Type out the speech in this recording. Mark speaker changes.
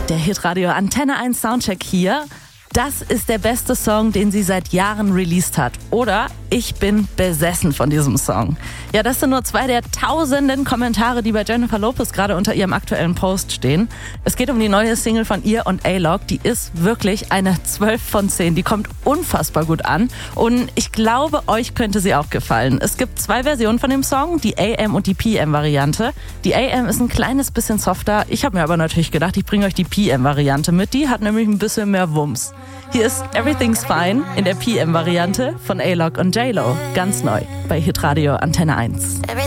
Speaker 1: Der Hitradio Antenne 1 Soundcheck hier. Das ist der beste Song, den sie seit Jahren released hat. Oder ich bin besessen von diesem Song. Ja, das sind nur 2 der tausenden Kommentare, die bei Jennifer Lopez gerade unter ihrem aktuellen Post stehen. Es geht um die neue Single von ihr und A-Log. Die ist wirklich eine 12 von 10. Die kommt unfassbar gut an. Und ich glaube, euch könnte sie auch gefallen. Es gibt 2 Versionen von dem Song, die AM- und die PM-Variante. Die AM ist ein kleines bisschen softer. Ich habe mir aber natürlich gedacht, ich bringe euch die PM-Variante mit. Die hat nämlich ein bisschen mehr Wumms. Hier ist Everything's Fine in der PM-Variante von A-Log und J-Lo. Ganz neu bei Hitradio Antenne 1.